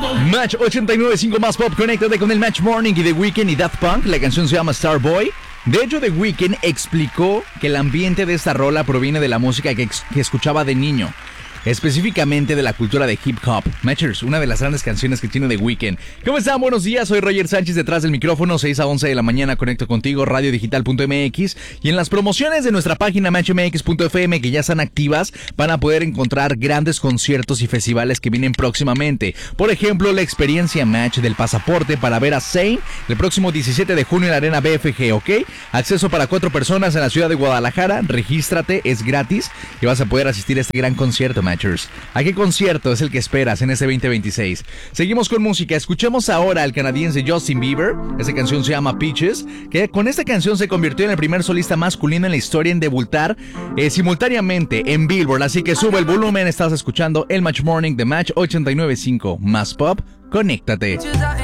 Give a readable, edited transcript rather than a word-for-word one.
Match 89.5 más pop, conéctate con el Match Morning y The Weeknd y Daft Punk. La canción se llama Starboy. De hecho, The Weeknd explicó que el ambiente de esta rola proviene de la música que escuchaba de niño, específicamente de la cultura de hip hop. Matchers, una de las grandes canciones que tiene The Weeknd. ¿Cómo están? Buenos días, soy Roger Sánchez detrás del micrófono, 6 a 11 de la mañana conecto contigo, radiodigital.mx, y en las promociones de nuestra página matchmx.fm que ya están activas, van a poder encontrar grandes conciertos y festivales que vienen próximamente. Por ejemplo, la experiencia Match del pasaporte para ver a Zayn el próximo 17 de junio en la Arena BFG, ¿ok? Acceso para 4 personas en la ciudad de Guadalajara, regístrate, es gratis y vas a poder asistir a este gran concierto, Matchers. ¿A qué concierto es el que esperas en este 2026? Seguimos con música. Escuchemos ahora al canadiense Justin Bieber. Esta canción se llama Peaches, que con esta canción se convirtió en el primer solista masculino en la historia en debutar simultáneamente en Billboard. Así que sube el volumen. Estás escuchando el Match Morning de Match 89.5 más pop. Conéctate.